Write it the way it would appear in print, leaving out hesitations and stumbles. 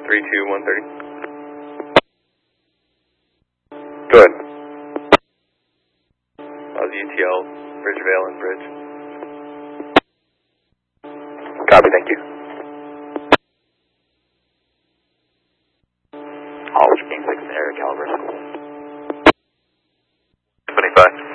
32130. Go ahead. UTL, Bridgevale and Bridge. Copy, thank you. College King 6 Air Caliber School. 25.